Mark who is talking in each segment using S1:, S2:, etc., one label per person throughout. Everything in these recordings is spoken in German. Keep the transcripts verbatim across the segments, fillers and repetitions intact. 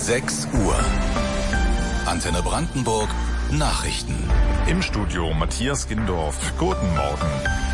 S1: sechs Uhr. Antenne Brandenburg Nachrichten.
S2: Im Studio Matthias Gindorf. Guten Morgen.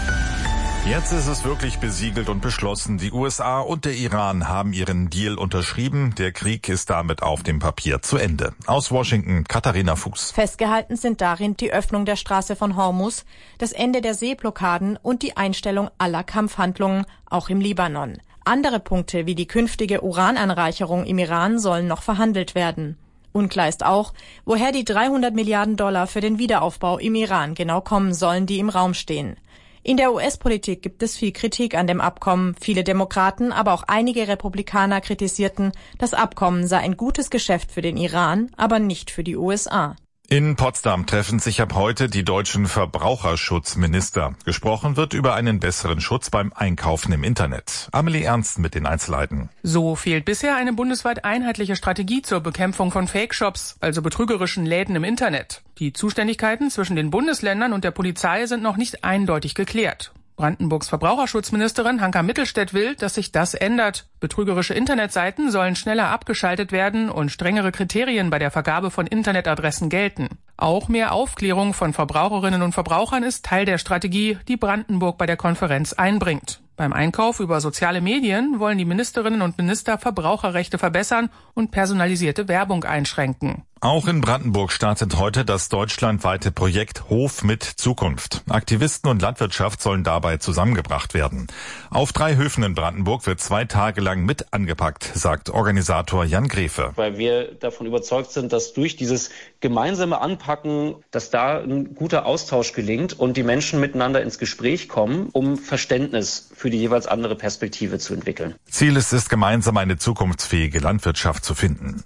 S2: Jetzt ist es wirklich besiegelt und beschlossen. Die U S A und der Iran haben ihren Deal unterschrieben. Der Krieg ist damit auf dem Papier zu Ende. Aus Washington, Katharina Fuß.
S3: Festgehalten sind darin die Öffnung der Straße von Hormuz, das Ende der Seeblockaden und die Einstellung aller Kampfhandlungen, auch im Libanon. Andere Punkte wie die künftige Urananreicherung im Iran sollen noch verhandelt werden. Unklar ist auch, woher die dreihundert Milliarden Dollar für den Wiederaufbau im Iran genau kommen sollen, die im Raum stehen. In der U S-Politik gibt es viel Kritik an dem Abkommen. Viele Demokraten, aber auch einige Republikaner kritisierten, das Abkommen sei ein gutes Geschäft für den Iran, aber nicht für die U S A.
S2: In Potsdam treffen sich ab heute die deutschen Verbraucherschutzminister. Gesprochen wird über einen besseren Schutz beim Einkaufen im Internet. Amelie Ernst mit den Einzelheiten.
S4: So fehlt bisher eine bundesweit einheitliche Strategie zur Bekämpfung von Fake-Shops, also betrügerischen Läden im Internet. Die Zuständigkeiten zwischen den Bundesländern und der Polizei sind noch nicht eindeutig geklärt. Brandenburgs Verbraucherschutzministerin Hanka Mittelstädt will, dass sich das ändert. Betrügerische Internetseiten sollen schneller abgeschaltet werden und strengere Kriterien bei der Vergabe von Internetadressen gelten. Auch mehr Aufklärung von Verbraucherinnen und Verbrauchern ist Teil der Strategie, die Brandenburg bei der Konferenz einbringt. Beim Einkauf über soziale Medien wollen die Ministerinnen und Minister Verbraucherrechte verbessern und personalisierte Werbung einschränken.
S2: Auch in Brandenburg startet heute das deutschlandweite Projekt Hof mit Zukunft. Aktivisten und Landwirtschaft sollen dabei zusammengebracht werden. Auf drei Höfen in Brandenburg wird zwei Tage lang mit angepackt, sagt Organisator Jan Grefe.
S5: Weil wir davon überzeugt sind, dass durch dieses gemeinsame Anpacken, dass da ein guter Austausch gelingt und die Menschen miteinander ins Gespräch kommen, um Verständnis für die jeweils andere Perspektive zu entwickeln.
S2: Ziel ist es, gemeinsam eine zukunftsfähige Landwirtschaft zu finden.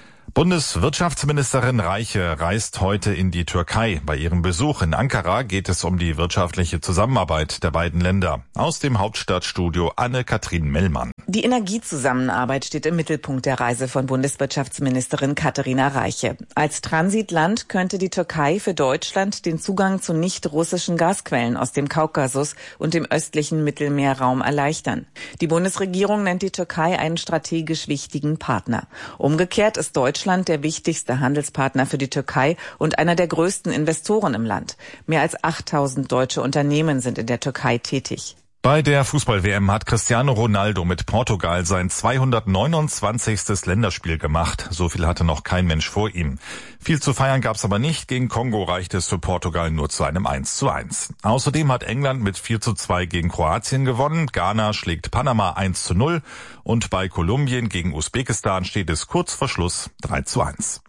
S2: Bundeswirtschaftsministerin Reiche reist heute in die Türkei. Bei ihrem Besuch in Ankara geht es um die wirtschaftliche Zusammenarbeit der beiden Länder. Aus dem Hauptstadtstudio Anne-Kathrin Mellmann.
S6: Die Energiezusammenarbeit steht im Mittelpunkt der Reise von Bundeswirtschaftsministerin Katharina Reiche. Als Transitland könnte die Türkei für Deutschland den Zugang zu nicht-russischen Gasquellen aus dem Kaukasus und dem östlichen Mittelmeerraum erleichtern. Die Bundesregierung nennt die Türkei einen strategisch wichtigen Partner. Umgekehrt ist Deutschland Deutschland der wichtigste Handelspartner für die Türkei und einer der größten Investoren im Land. Mehr als achttausend deutsche Unternehmen sind in der Türkei tätig.
S2: Bei der Fußball-W M hat Cristiano Ronaldo mit Portugal sein zweihundertneunundzwanzigstes Länderspiel gemacht. So viel hatte noch kein Mensch vor ihm. Viel zu feiern gab's aber nicht. Gegen Kongo reichte es für Portugal nur zu einem eins zu eins. Außerdem hat England mit vier zu zwei gegen Kroatien gewonnen. Ghana schlägt Panama eins zu null. Und bei Kolumbien gegen Usbekistan steht es kurz vor Schluss drei zu eins.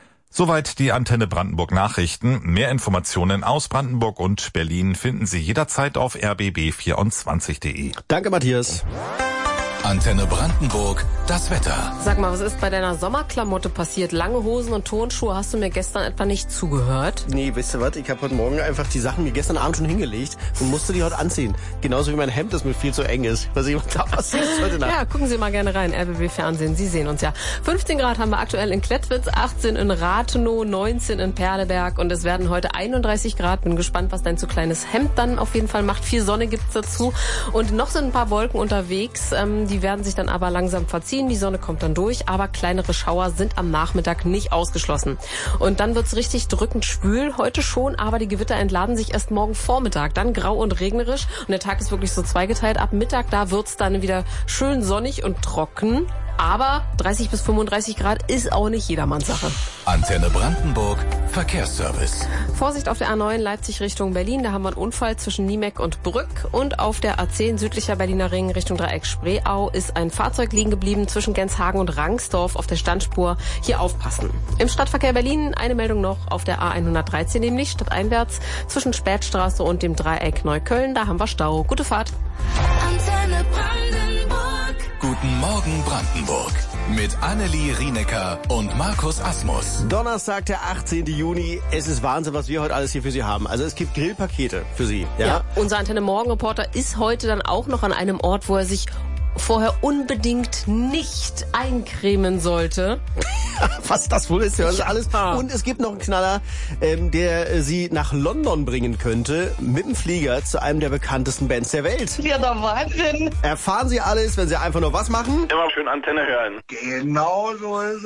S2: Soweit die Antenne Brandenburg Nachrichten. Mehr Informationen aus Brandenburg und Berlin finden Sie jederzeit auf r b b vierundzwanzig punkt de.
S7: Danke, Matthias.
S1: Antenne Brandenburg, das Wetter.
S8: Sag mal, was ist bei deiner Sommerklamotte passiert? Lange Hosen und Turnschuhe, hast du mir gestern etwa nicht zugehört?
S7: Nee, weißt du was? Ich habe heute Morgen einfach die Sachen mir gestern Abend schon hingelegt und musste die heute anziehen. Genauso wie mein Hemd, das mir viel zu eng ist. Was ich da passiert ist heute Nacht.
S8: Ja, gucken Sie mal gerne rein. R B B Fernsehen, Sie sehen uns ja. fünfzehn Grad haben wir aktuell in Klettwitz, achtzehn in Rathenow, neunzehn in Perleberg und es werden heute einunddreißig Grad. Bin gespannt, was dein zu kleines Hemd dann auf jeden Fall macht. Viel Sonne gibt's dazu und noch sind ein paar Wolken unterwegs. Ähm, die werden sich dann aber langsam verziehen. Die Sonne kommt dann durch, aber kleinere Schauer sind am Nachmittag nicht ausgeschlossen. Und dann wird's richtig drückend schwül heute schon, aber die Gewitter entladen sich erst morgen Vormittag. Dann grau und regnerisch und der Tag ist wirklich so zweigeteilt. Ab Mittag, da wird's dann wieder schön sonnig und trocken. Aber dreißig bis fünfunddreißig Grad ist auch nicht jedermanns Sache.
S1: Antenne Brandenburg, Verkehrsservice.
S8: Vorsicht auf der A neun Leipzig Richtung Berlin. Da haben wir einen Unfall zwischen Niemeck und Brück. Und auf der A zehn südlicher Berliner Ring Richtung Dreieck Spreeau ist ein Fahrzeug liegen geblieben zwischen Genshagen und Rangsdorf auf der Standspur. Hier aufpassen. Im Stadtverkehr Berlin eine Meldung noch auf der A hundertdreizehn, nämlich stadteinwärts zwischen Spätstraße und dem Dreieck Neukölln. Da haben wir Stau. Gute Fahrt.
S1: Antenne Brandenburg. Guten Morgen Brandenburg. Mit Annelie Rienecker und Markus Asmus.
S7: Donnerstag, der achtzehnten Juni. Es ist Wahnsinn, was wir heute alles hier für Sie haben. Also es gibt Grillpakete für Sie. Ja,
S8: ja, unser Antenne Morgen Reporter ist heute dann auch noch an einem Ort, wo er sich vorher unbedingt nicht eincremen sollte.
S7: Was das wohl ist, ja, das ist alles. Und es gibt noch einen Knaller, ähm, der Sie nach London bringen könnte, mit dem Flieger zu einem der bekanntesten Bands der Welt.
S9: Ja, der Wahnsinn.
S7: Erfahren Sie alles, wenn Sie einfach nur was machen?
S10: Immer schön Antenne hören.
S9: Genau so ist es.